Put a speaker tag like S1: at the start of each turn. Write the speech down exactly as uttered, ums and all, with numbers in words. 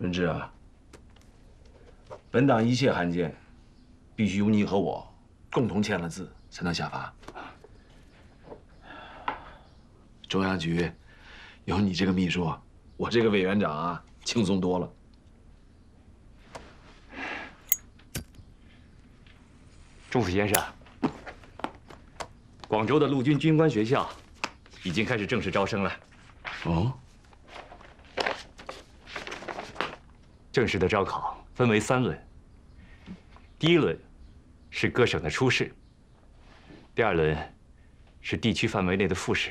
S1: 顺治啊，本党一切函件，必须由你和我共同签了字才能下发。中央局有你这个秘书，我这个委员长啊，轻松多了。
S2: 钟府先生，广州的陆军军官学校已经开始正式招生了。
S1: 哦。
S2: 正式的招考分为三轮，第一轮是各省的初试，第二轮是地区范围内的复试，